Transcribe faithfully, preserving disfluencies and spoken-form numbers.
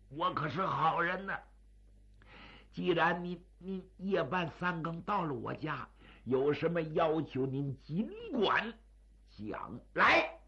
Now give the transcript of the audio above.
我可是好人呢。既然您您夜半三更到了我家，有什么要求您尽管讲来。